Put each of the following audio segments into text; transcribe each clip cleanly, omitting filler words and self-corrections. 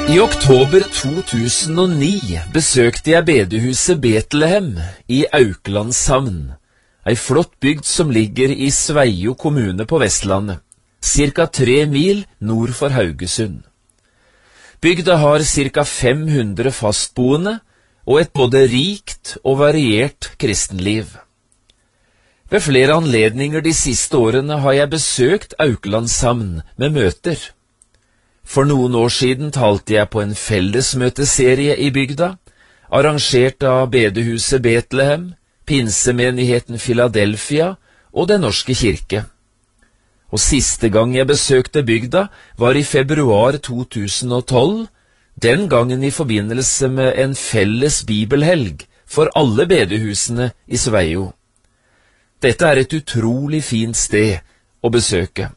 I oktober 2009 besøkte jeg bedehuset Betlehem i Auklandshamn, ei flott bygd som ligger i Sveio kommune på Vestlandet, cirka 3 mil nord for Haugesund. Bygda har cirka 500 fastboende og et både rikt og variert kristenliv. Ved flere anledninger de siste årene har jeg besøkt Auklandshamn med møter. For noen år siden talte jeg på en fellesmøteserie i bygda, arrangert av bedehuset Betlehem, pinsemenigheten Philadelphia og Den norske kirke. Og siste gang jeg besøkte bygda var i februar 2012, den gangen i forbindelse med en felles bibelhelg for alle bedehusene i Sveio. Dette er et utrolig fint sted å besøke.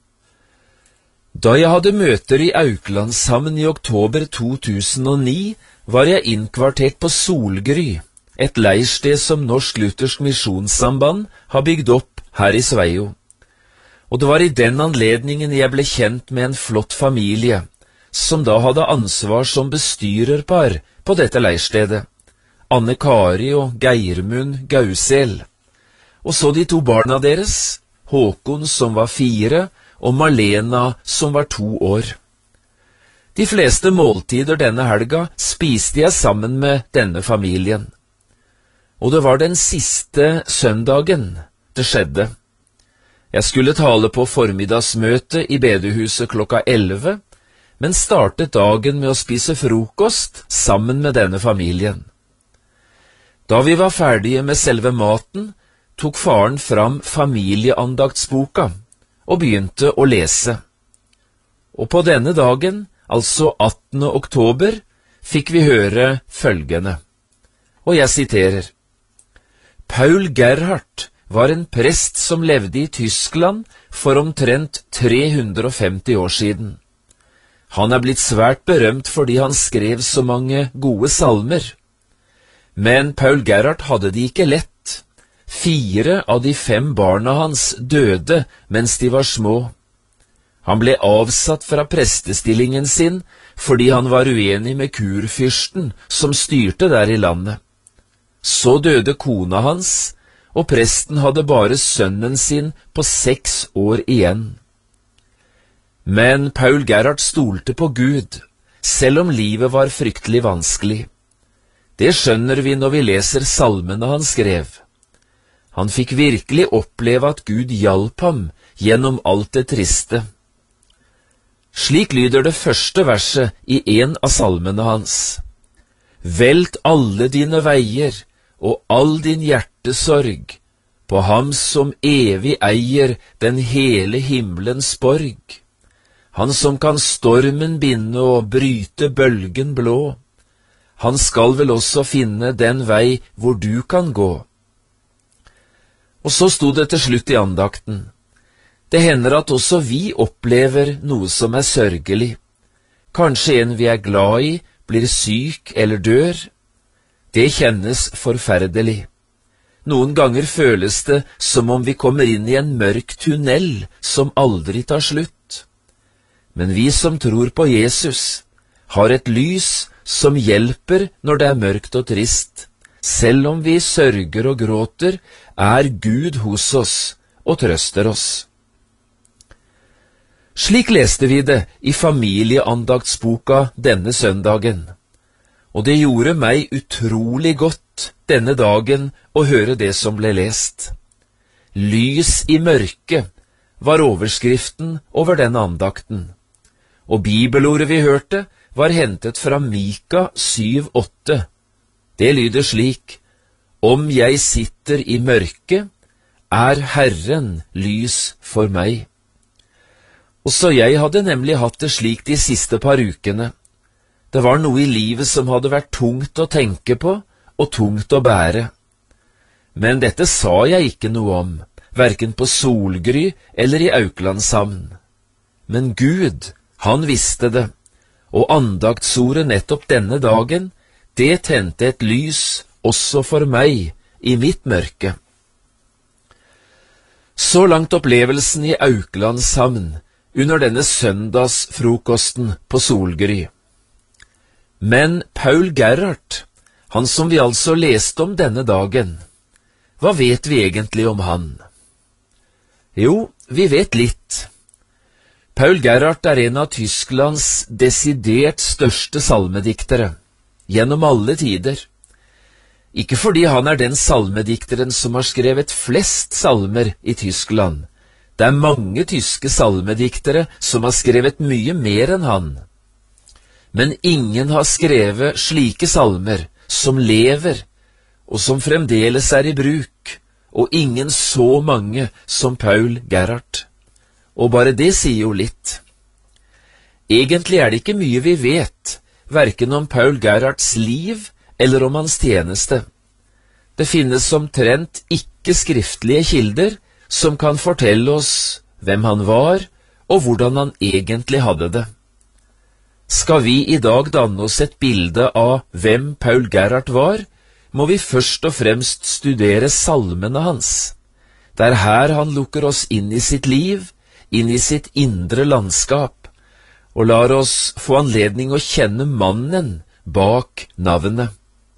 Da jeg hadde møter i Auklandshamn i oktober 2009, var jeg innkvartert på Solgry, et leirsted som Norsk Luthersk Misjonssamband har bygd opp her i Sveio. Og det var i den anledningen jeg ble kjent med en flott familie, som da hadde ansvar som bestyrerpar på dette leirstedet, Anne Kari og Geirmund Gausel. Og så de 2 barna deres, Håkon som var 4, og Malena som var 2 år. De fleste måltider denne helga spiste jeg sammen med denne familien. Og det var den siste søndagen det skjedde. Jeg skulle tale på formiddagsmøte i bedehuset klokka 11, men startet dagen med å spise frokost sammen med denne familien. Da vi var ferdige med selve maten, tok faren fram familieandaktsboka og begynte å lese. Og på denne dagen, altså 18. oktober, fikk vi høre følgende, og jeg siterer: Paul Gerhardt var en prest som levde i Tyskland for omtrent 350 år siden. Han er blitt svært berømt fordi han skrev så mange gode salmer. Men Paul Gerhardt hadde det ikke lett. 4 av de 5 barna hans døde mens de var små. Han ble avsatt fra prestestillingen sin fordi han var uenig med kurfyrsten som styrte der i landet. Så døde kona hans, og presten hadde bare sønnen sin på 6 år igjen. Men Paul Gerhardt stolte på Gud, selv om livet var fryktelig vanskelig. Det skjønner vi når vi leser salmene han skrev. Han fikk virkelig oppleve at Gud hjalp ham gjennom alt det triste. Slik lyder det første verset i en av salmene hans. Velt alle dine veier og all din hjertesorg på ham som evig eier den hele himmelens borg. Han som kan stormen binde og bryte bølgen blå. Han skal vel også finne den vei hvor du kan gå. Og så sto det til slutt i andakten. Det hender at også vi opplever noe som er sørgelig. Kanskje en vi er glad i, blir syk eller dør. Det kjennes forferdelig. Noen ganger føles det som om vi kommer inn i en mørk tunnel som aldri tar slutt. Men vi som tror på Jesus, har et lys som hjelper når det er mørkt og trist. Selv om vi sørger og gråter, er Gud hos oss og trøster oss. Slik leste vi det i familieandaktsboka denne søndagen, og det gjorde meg utrolig godt denne dagen å høre det som ble lest. Lys i mørket var overskriften over denne andakten, og bibelordet vi hørte var hentet fra Mika 7,8. Det lyder slik: Om jeg sitter i mørket, er Herren lys for meg. Også jeg hadde nemlig hatt det slik de siste par ukene. Det var noe i livet som hadde vært tungt å tenke på og tungt å bære. Men dette sa jeg ikke noe om, hverken på Solgry eller i Auklandshamn. Men Gud, han visste det, og andaktsordet nettopp denne dagen, det tente et lys også for meg i mitt mørke. Så langt opplevelsen i Auklandshamn under denne søndagsfrokosten på Solgry. Men Paul Gerhardt, han som vi altså leste om denne dagen, hva vet vi egentlig om han? Jo, vi vet litt. Paul Gerhardt er en av Tysklands desidert største salmediktere, gjennom alle tider. Ikke fordi han er den salmedikteren som har skrevet flest salmer i Tyskland. Det er mange tyske salmediktere som har skrevet mye mer enn han. Men ingen har skrevet slike salmer som lever, og som fremdeles er i bruk, og ingen så mange som Paul Gerhardt. Og bare det sier jo litt. Egentlig er det ikke mye vi vet, hverken om Paul Gerhardts liv eller om hans tjeneste. Det finnes omtrent ikke skriftlige kilder som kan fortelle oss hvem han var, og hvordan han egentlig hadde det. Skal vi i dag danne oss et bilde av hvem Paul Gerhardt var, må vi først og fremst studere salmene hans. Det er her han lukker oss inn i sitt liv, inn i sitt indre landskap, og lar oss få anledning å kjenne mannen bak navnet.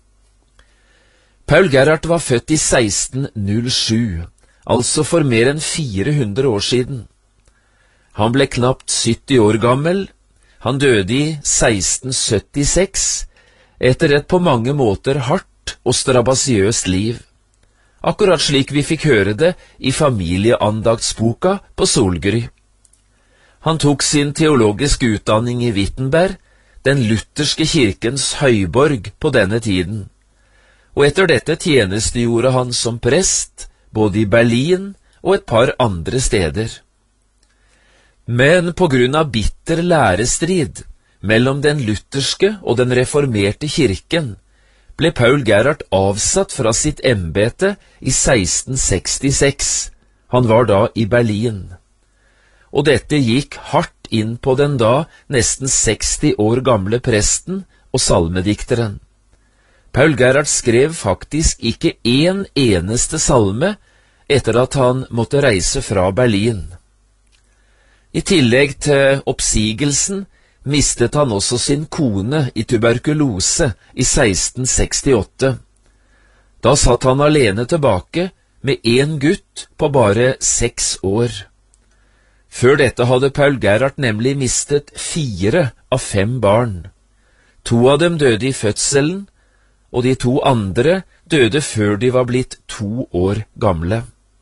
Paul Gerhardt var født i 1607, altså for mer enn 400 år siden. Han ble knapt 70 år gammel. Han døde i 1676, etter et på mange måter hardt og strabasiøst liv, akkurat slik vi fikk høre det i familieandaktsboka på Solgry. Han tok sin teologiske utdanning i Wittenberg, den lutherske kirkens høyborg på denne tiden, og etter dette tjenestegjorde han som prest, både i Berlin og et par andre steder. Men på grunn av bitter lærestrid mellom den lutherske og den reformerte kirken ble Paul Gerhardt avsatt fra sitt embete i 1666. Han var da i Berlin. Og dette gikk hardt inn på den da nesten 60 år gamle presten og salmedikteren. Paul Gerhardt skrev faktisk ikke en eneste salme etter at han måtte reise fra Berlin. I tillegg til oppsigelsen mistet han også sin kone i tuberkulose i 1668. Da satt han alene tilbake med en gutt på bare 6 år. Før dette hadde Paul Gerhardt nemlig mistet 4 av 5 barn. 2 av dem døde i fødselen, og de 2 andre døde før de var blitt 2 år gamle.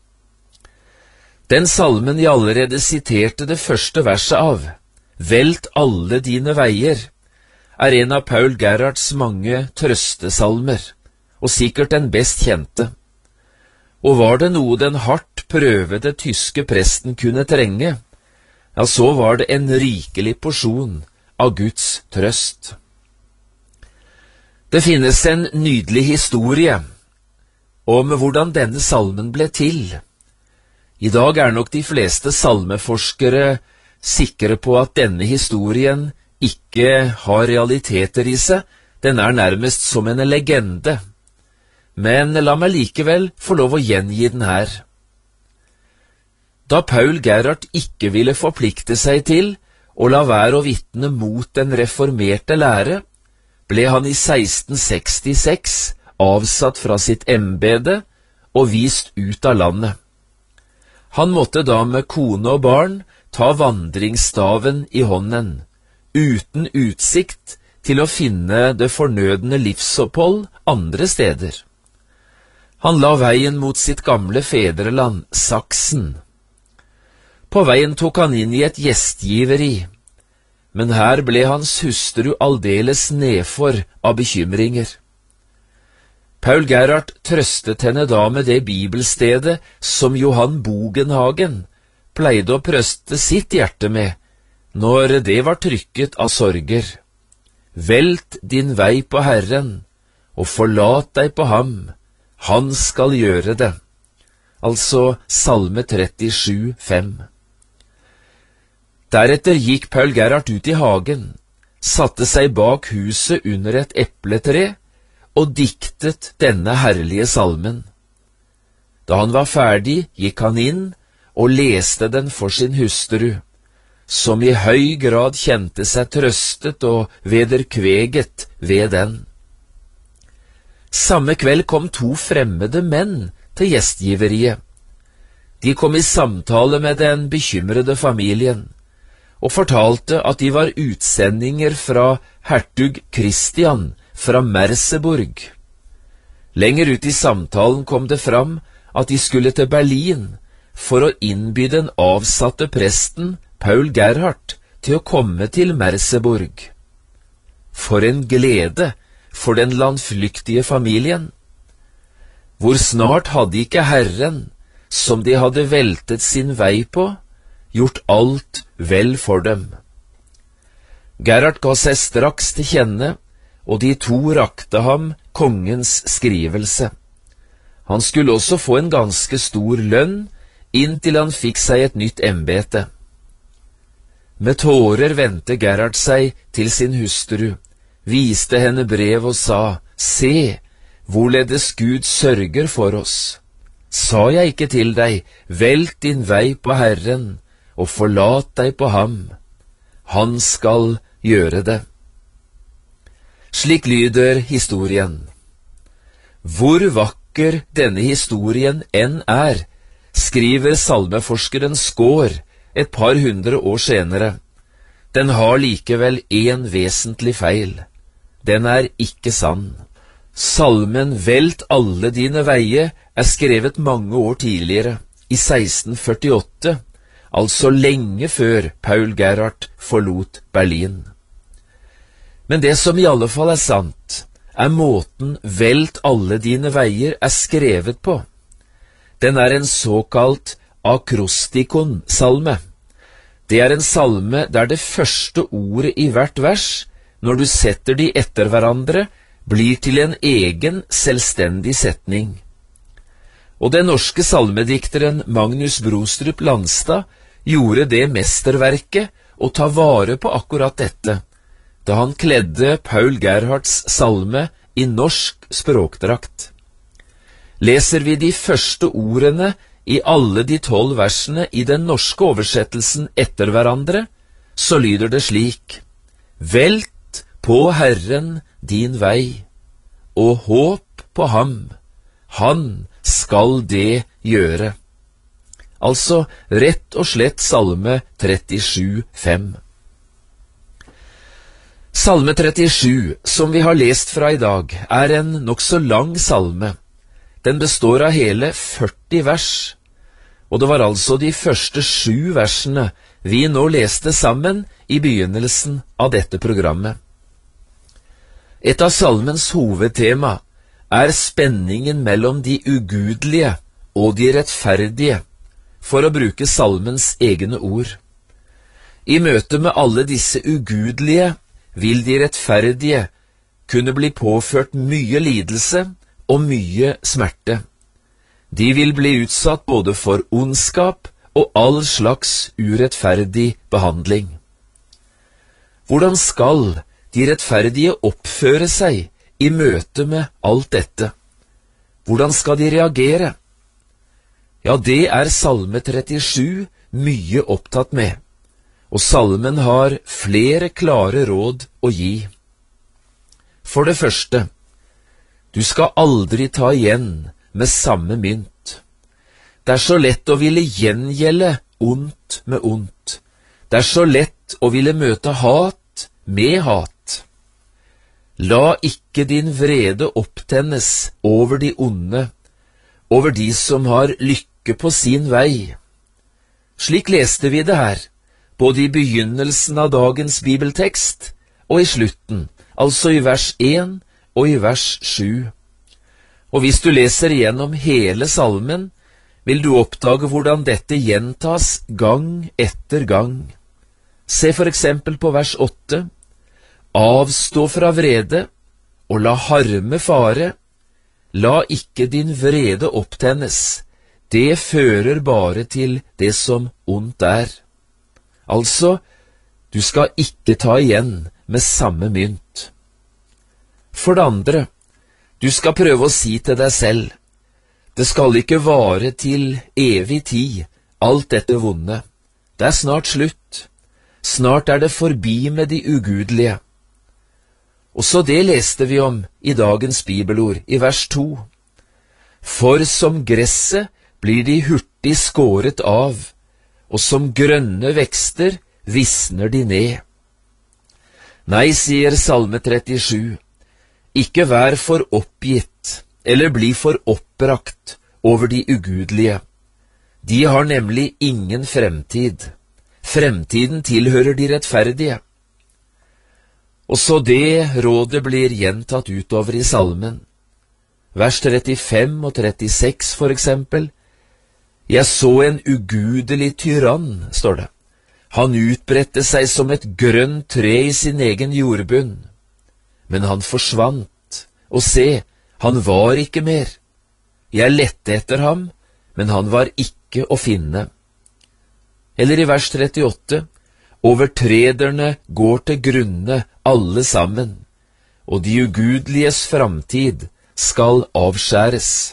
Den salmen jeg allerede siterte det første verset av, «Velt alle dine veier», er en av Paul Gerhardts mange trøstesalmer, og sikkert den best kjente. Og var det noe den hardt prøvede tyske presten kunne trenge, ja, så var det en rikelig porsjon av Guds trøst. Det finnes en nydelig historie om hvordan denne salmen ble til. I dag er nok de fleste salmeforskere sikre på at denne historien ikke har realiteter i seg, den er nærmest som en legende. Men la meg likevel få lov å gjengi den her. Da Paul Gerhardt ikke ville forplikte seg til å la være å vitne mot den reformerte lære, ble han i 1666 avsatt fra sitt embete og vist ut av landet. Han måtte da med kone og barn ta vandringsstaven i hånden, uten utsikt til å finne det fornødne livsopphold andre steder. Han la veien mot sitt gamle fedreland, Saksen. På veien tok han inn i et gjestgiveri, men her ble hans hustru aldeles nedfor av bekymringer. Paul Gerhardt trøstet henne da med det bibelstedet som Johan Bogenhagen pleide å trøste sitt hjerte med, når det var trykket av sorger. Velt din vei på Herren, og forlat deg på ham, han skal gjøre det. Altså Salme 37, 5. Deretter gikk Paul Gerhardt ut i hagen, satte seg bak huset under et epletre, og diktet denne herlige salmen. Da han var ferdig, gikk han inn og leste den for sin hustru. som i høy grad kjente seg trøstet og vederkveget ved den. Samme kveld kom 2 fremmede menn til gjestgiveriet. De kom i samtale med den bekymrede familien, og fortalte at de var utsendinger fra hertug Christian fra Merseburg. Lenger ut i samtalen kom det fram at de skulle til Berlin for å innby den avsatte presten Paul Gerhardt til å komme til Merseburg. For en glede for den landflyktige familien! Hvor snart hadde ikke Herren, som de hadde veltet sin vei på, gjort alt vel for dem. Gerhardt ga seg straks til kjenne, og de 2 rakte ham kongens skrivelse. Han skulle også få en ganske stor lønn, inntil han fikk seg et nytt embete. Med tårer vendte Gerhardt seg til sin hustru, viste henne brev og sa, «Se, hvorledes Gud sørger for oss. Sa jeg ikke til deg, velt din vei på Herren, og forlat deg på ham. Han skal gjøre det.» Slik lyder historien. Hvor vakker denne historien enn er, skriver salmeforskeren Skaar et par hundre år senere. Den har likevel en vesentlig feil. Den er ikke sann. Salmen «Velt alle dine veier» er skrevet mange år tidligere, i 1648, altså lenge før Paul Gerhardt forlot Berlin. Men det som i alle fall er sant, er måten «Velt alle dine veier» er skrevet på. Den er en såkalt akrostikon-salme. Det er en salme der det første ordet i hvert vers, når du setter de etter hverandre, blir til en egen, selvstendig setning. Og den norske salmedikteren Magnus Brostrup Landstad gjorde det mesterverket å ta vare på akkurat dette, da han kledde Paul Gerhardts salme i norsk språkdrakt. Leser vi de første ordene i alle de 12 versene i den norske oversettelsen etter hverandre, så lyder det slik: «Velt på Herren din vei, og håp på ham, han skal det gjøre.» Altså rett og slett salme 37,5. Salme 37, som vi har lest fra i dag, er en nokså lang salme. Den består av hele 40 vers, og det var altså de første 7 versene vi nå leste sammen i begynnelsen av dette programmet. Et av salmens hovedtema er spenningen mellom de ugudelige og de rettferdige, for å bruke salmens egne ord. I møte med alle disse ugudelige vil de rettferdige kunne bli påført mye lidelse og mye smerte. De vil bli utsatt både for ondskap og all slags urettferdig behandling. Hvordan skal de rettferdige oppføre seg i møte med alt dette? Hvordan skal de reagere? Ja, det er salme 37 mye opptatt med, og salmen har flere klare råd å gi. For det første, du skal aldri ta igjen med samme mynt. Det er så lett å ville gjengjelde ondt med ondt. Det er så lett å ville møte hat med hat. La ikke din vrede opptennes over de onde, over de som har lykke på sin vei. Slik leste vi det her, både i begynnelsen av dagens bibeltekst og i slutten, altså i vers 1 og i vers 7. Og hvis du leser igjennom hele salmen, vil du oppdage hvordan dette gjentas gang etter gang. Se for eksempel på vers 8. Avstå fra vrede, og la harme fare. La ikke din vrede opptennes. Det fører bare til det som ondt er. Altså, du skal ikke ta igjen med samme mynt. For det andre, du skal prøve å si til deg selv, det skal ikke vare til evig tid, alt dette vonde. Det er snart slutt. snart er det forbi med de ugudelige. Også det leste vi om i dagens bibelord, i vers 2. For som gresset blir de hurtig skåret av, og som grønne vekster visner de ned. Nei, sier Salme 37, ikke vær for oppgitt, eller bli for oppbrakt over de ugudelige. De har nemlig ingen fremtid. Fremtiden tilhører de rettferdige. Og så det rådet blir gjentatt utover i salmen. Vers 35 og 36 for eksempel. Jeg så en ugudelig tyrann, står det. Han utbredte seg som et grønt tre i sin egen jordbunn. Men han forsvant, og se, han var ikke mer. Jeg lette etter ham, men han var ikke å finne. Eller i vers 38, overtrederne går til grunne alle sammen, og de ugudeliges framtid skal avskjæres.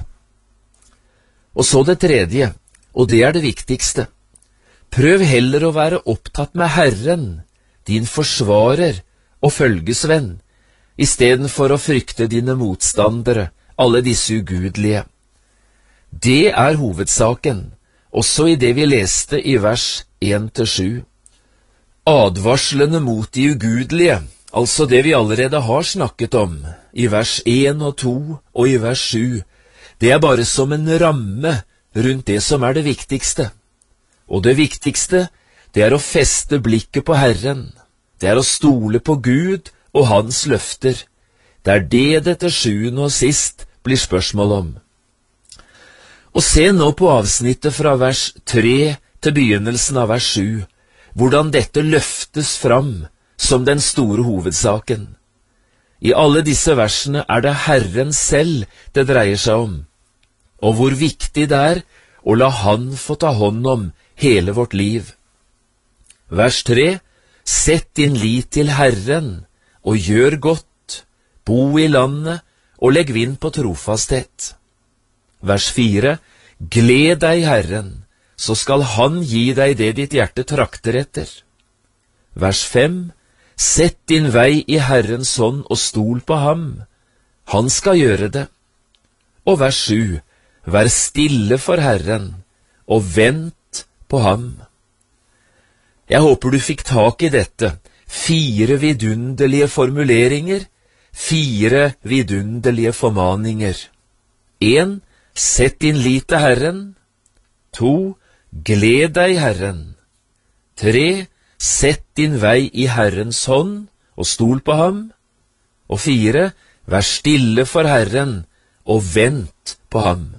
Og så det tredje, og det er det viktigste. Prøv heller å være opptatt med Herren, din forsvarer og følgesvenn, i stedet for å frykte dine motstandere, alle disse ugudelige. Det er hovedsaken, også i det vi leste i vers 1-7. Advarslene mot de ugudelige, altså det vi allerede har snakket om, i vers 1 og 2 og i vers 7, det er bare som en ramme rundt det som er det viktigste. Og det viktigste, det er å feste blikket på Herren. Det er å stole på Gud og Hans løfter. Det er det til sjuende og sist blir spørsmål om. Og se nå på avsnittet fra vers 3 til begynnelsen av vers 7, hvordan dette løftes fram som den store hovedsaken. I alle disse versene er det Herren selv det dreier seg om, og hvor viktig det er å la Han få ta hånd om hele vårt liv. Vers 3, sett din lit til Herren, og gjør godt, bo i landet, og legg vind på trofasthet. Vers 4, gled deg Herren, så skal Han gi deg det ditt hjerte trakter etter. Vers 5, sett din vei i Herrens hånd og stol på ham. Han skal gjøre det. Og vers 7, vær stille for Herren, og vent på ham. Jeg håper du fikk tak i dette. 4 vidunderlige formuleringer, 4 vidunderlige formaninger. 1. Sett din lit til Herren. 2. Gled deg Herren. 3. Sett din vei i Herrens hånd, og stol på ham. Og 4. Vær stille for Herren, og vent på ham.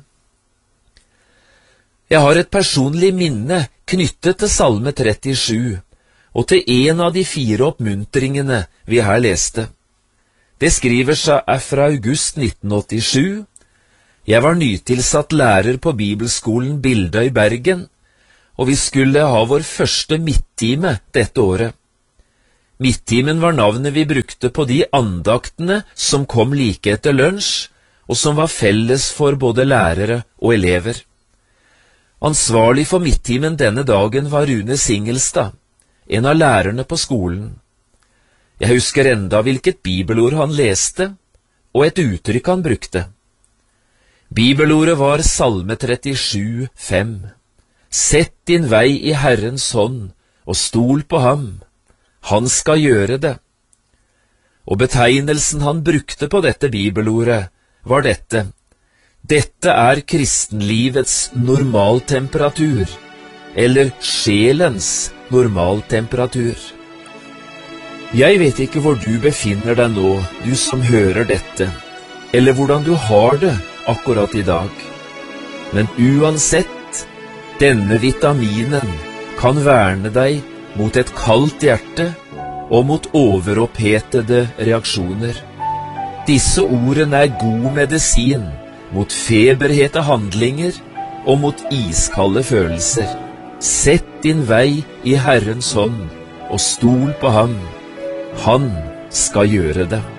Jeg har et personlig minne knyttet til Salme 37, og til en av de 4 oppmuntringene vi her leste. Det skriver seg fra august 1987. Jeg var nytilsatt lærer på Bibelskolen Bilda i Bergen, og vi skulle ha vår første midttime dette året. Midttimen var navnet vi brukte på de andaktene som kom like etter lunsj, og som var felles for både lærere og elever. Ansvarlig for midttimen denne dagen var Rune Singelstad, en av lærerne på skolen. Jeg husker enda hvilket bibelord han leste, og et uttrykk han brukte. Bibelordet var Salme 37, 5. Sett din vei i Herrens hånd, og stol på ham. Han skal gjøre det. Og betegnelsen han brukte på dette bibelordet var dette. Dette er kristenlivets normaltemperatur, eller sjelens normaltemperatur. Jeg vet ikke hvor du befinner deg nå, du som hører dette, eller hvordan du har det akkurat i dag. Men uansett, denne vitaminen kan verne deg mot et kaldt hjerte og mot overopphetede reaksjoner. Disse ordene er god medisin mot feberhete handlinger og mot iskalde følelser. Sett din vei i Herrens hånd, og stol på ham. Han skal gjøre det.